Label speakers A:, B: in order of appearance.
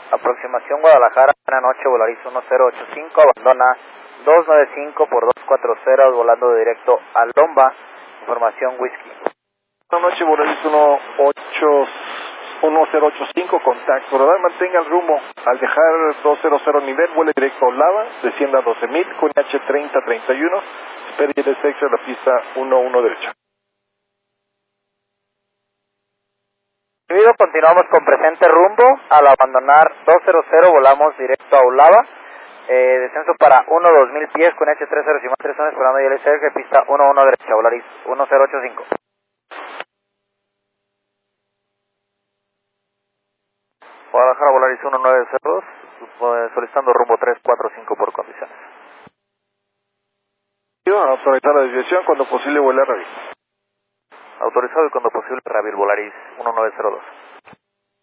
A: Aproximación Guadalajara, buena noche, Volaris 1085, abandona 295 por 240, volando directo a Lomba, información Whisky.
B: Buenas noches, Volaris 1085, contacto radar, mantenga el rumbo, al dejar 200 nivel, vuele directo a Olava, descienda a 12.000, con H3031, espere el sexo de la pista 11 derecha.
A: Continuamos con presente rumbo, al abandonar 200 volamos directo a Olava, descenso para 1-2000 pies con H30 y más 3 zonas, esperando ILSR, pista 11 derecha, Volaris 1085. Guadalajara, Volaris 1902, solicitando rumbo 345 por condiciones.
B: Autorizar la desviación, cuando posible vuela a Ravil.
A: Autorizado y cuando posible Ravil, Volaris 1902.